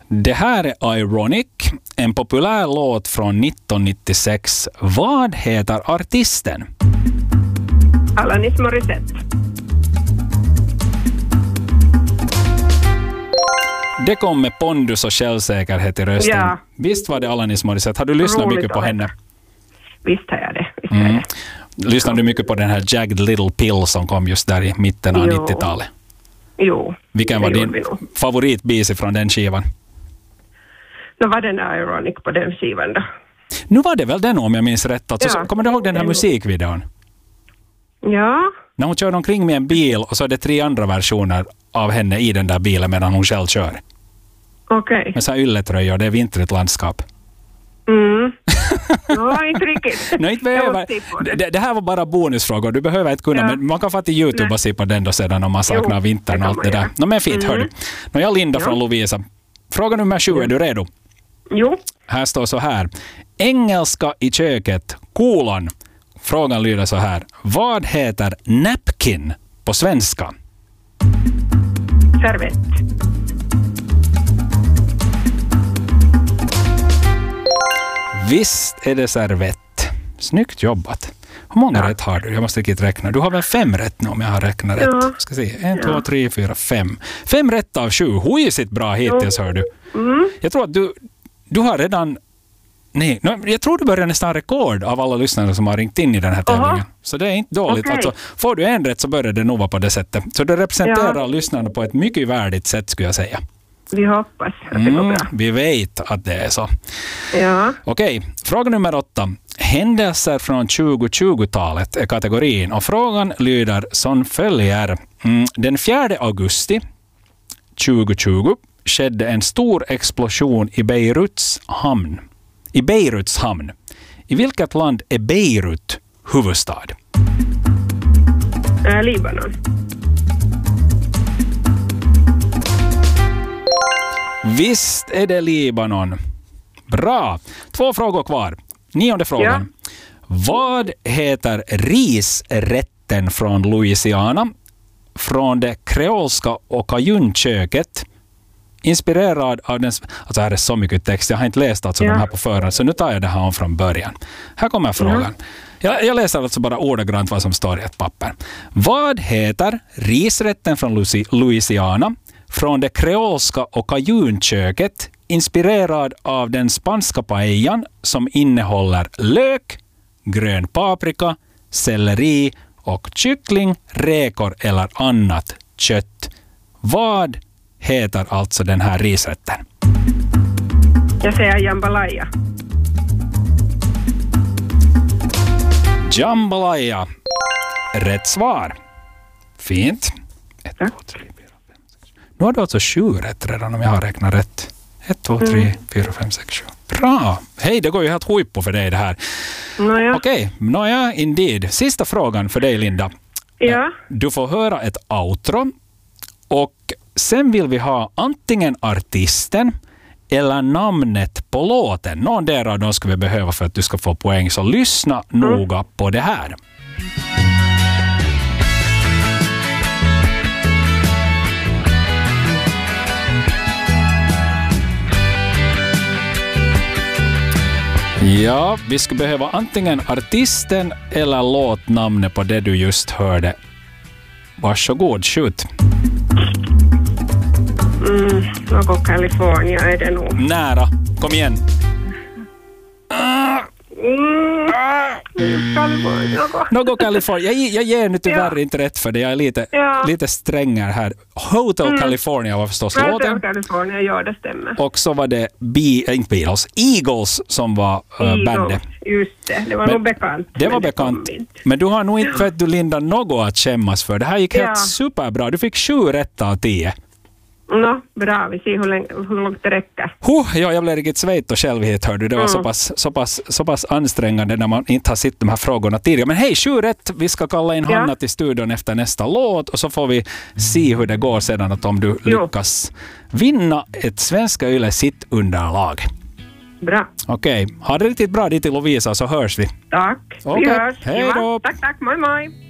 Det här är Ironic, en populär låt från 1996. Vad heter artisten? Alanis Morissette. Det kom med pondus och självsäkerhet i rösten. Ja. Visst var det Alanis Morissette. Har du lyssnat Roligt mycket på att henne? Visst har jag det. Lyssnade du mycket på den här Jagged Little Pill som kom just där i mitten av 90-talet? Jo. Vilken var din favoritbis från den skivan? Då var den Ironic på den skivan då. Nu var det väl den om jag minns rätt. Alltså, Ja. kommer du ihåg den här musikvideon? Ja. När hon kör omkring med en bil och så är det 3 andra versioner av henne i den där bilen medan hon själv kör. Okej. Med så här ylletröjor, det är vintrigt landskap. Inte riktigt. Nej, inte behöver. Det här var bara bonusfrågor. Du behöver inte kunna, men man kan få till YouTube och se på den då sedan om man saknar vintern och allt det där. Men fint, hör du. Jag Linda från Lovisa. Fråga nummer 7, är du redo? Jo. Här står så här. Engelska i köket, kolon. Frågan lyder så här. Vad heter napkin på svenska? Servett. Visst är det servett. Snyggt jobbat. Hur många rätt har du? Jag måste riktigt räkna. Du har väl 5 rätt nu om jag har räknat rätt. Ska se. 1, 2, 3, 4, 5. 5 rätt av 7. Huisigt bra hittills, hör du. Jag tror att du har redan... Nej, jag tror du börjar nästan rekord av alla lyssnare som har ringt in i den här tävlingen. Så det är inte dåligt. Okay. Alltså, får du en rätt så börjar det nog vara på det sättet. Så det representerar lyssnarna på ett mycket värdigt sätt, skulle jag säga. Vi hoppas att det går bra. Vi vet att det är så. Ja. Okej, fråga nummer 8. Händelser från 2020-talet är kategorin och frågan lyder som följer. Den 4 augusti 2020 skedde en stor explosion i Beiruts hamn. I vilket land är Beirut huvudstad? Libanon. Visst är det Libanon. Bra. 2 frågor kvar. 9:e frågan. Ja. Vad heter risrätten från Louisiana, från det kreolska och cajunköket, inspirerad av den... Alltså här är så mycket text. Jag har inte läst alltså de här på förhand, så nu tar jag det här om från början. Här kommer frågan. Jag läser alltså bara ordagrant vad som står i ett papper. Vad heter risrätten från Louisiana, från det kreolska och cajunköket, inspirerad av den spanska paellan som innehåller lök, grön paprika, selleri och kyckling, räkor eller annat kött? Vad heter alltså den här risrätten? Jag säger jambalaya. Jambalaya. Rätt svar. Fint. 1, 2, 3, 4, 5, 6. Nu har du alltså 7 rätt redan om jag har räknat rätt. 1, 2, 3, 4, 5, 6, 7. Bra! Hej, det går ju helt huippo för dig det här. Okej, indeed. Sista frågan för dig, Linda. Ja. Du får höra ett outro och sen vill vi ha antingen artisten eller namnet på låten. Någon där av dem ska vi behöva för att du ska få poäng. Så lyssna noga på det här. Ja, vi skulle behöva antingen artisten eller låtnamnet på det du just hörde. Varsågod, skjut. Något California är det nog. Nära. Kom igen. Något California. Jag ger nu tyvärr inte rätt för det. Jag är lite strängare här. Hotel California var förstås låten. Hotel California, ja det stämmer. Och så var det inte Beatles, Eagles som var bandet. Just det var nog bekant. Det var bekant. Men du har nog inte för att du Linda något att skämmas för. Det här gick helt superbra. Du fick 7 rätt av 10. Bra. Vi ser hur långt det räcker. Jag blev riktigt svejt och självhet, hörde du. Det var så pass ansträngande när man inte har sett de här frågorna tidigare. Men hej, 7 rätt. Vi ska kalla in Hanna till studion efter nästa låt och så får vi se hur det går sedan att om du lyckas vinna ett Svenska Yle sittunderlag. Bra. Okej. Ha det riktigt bra dit till Lovisa så hörs vi. Tack. Vi hörs. Hej då. Tack. Moi moi.